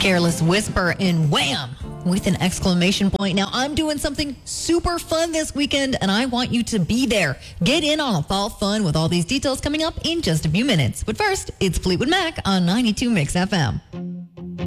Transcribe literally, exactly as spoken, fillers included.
Careless Whisper and Wham! With an exclamation point. Now, I'm doing something super fun this weekend, and I want you to be there. Get in on fall fun with all these details coming up in just a few minutes. But first, it's Fleetwood Mac on ninety-two Mix F M.